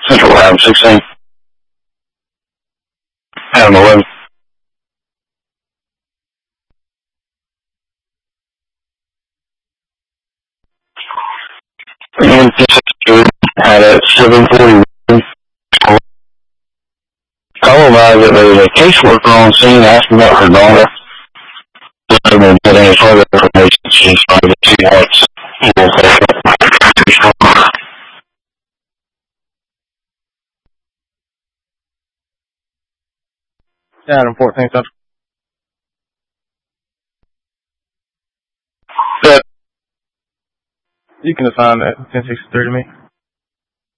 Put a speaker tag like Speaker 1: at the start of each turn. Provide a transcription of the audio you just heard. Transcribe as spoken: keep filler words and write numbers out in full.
Speaker 1: Central Adam sixteen. Adam eleven. And at a seven forty-one. Call advised that there was a caseworker on scene asking about her daughter. Doesn't even get any further information. She's trying to see what's
Speaker 2: Adam fourteen.
Speaker 1: Yeah.
Speaker 2: You can assign that ten sixty-three to me.